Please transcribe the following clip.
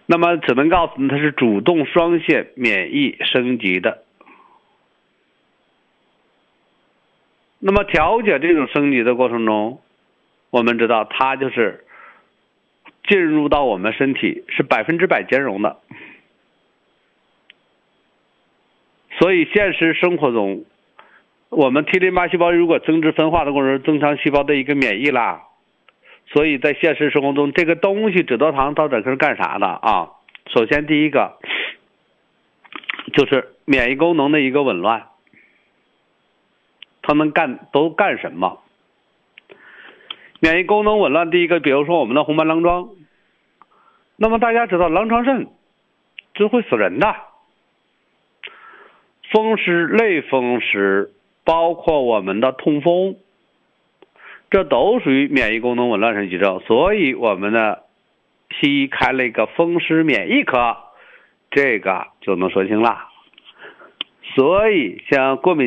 那么只能告诉你它是主动双线免疫升级的。那么调节这种升级的过程中，我们知道它就是进入到我们身体是100%兼容的。所以现实生活中，我们 T 淋巴细胞如果增殖分化的过程中增强细胞的一个免疫啦。所以在现实生活中，这个东西脂多糖到底是干啥的啊？首先第一个就是免疫功能的一个紊乱，它都干什么？免疫功能紊乱，第一个，比如说我们的红斑狼疮，那么大家知道狼疮疝这会死人的，风湿、类风湿，包括我们的痛风，这都属于免疫功能紊乱性疾症，所以我们的西医开了一个风湿免疫科，这个就能说清了。所以像过敏